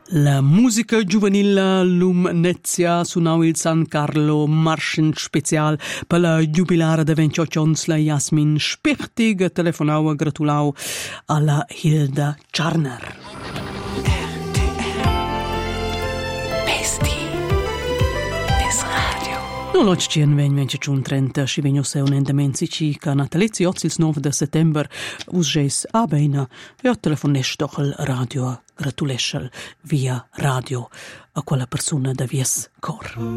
La musica giovanile Lumnezia sunau il San Carlo Marschen Special per la jubilare de 28 ans la Jasmin Spirtig telefonau e gratulau alla Hilda Czarner. No lotschien ven 25:30 și vegno se un endemenzi ci ca natalizio il 9 de settember usges a beina e a telefonesc doch al radio gratulesel via radio a quella persona da vies cor.